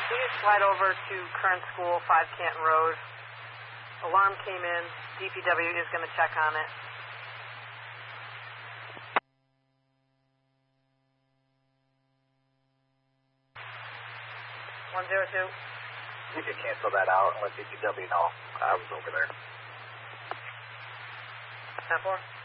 Please slide over to Current School, 5 Canton Road. Alarm came in. DPW is going to check on it. You can cancel that out and let DPW know. I was over there. 10-4.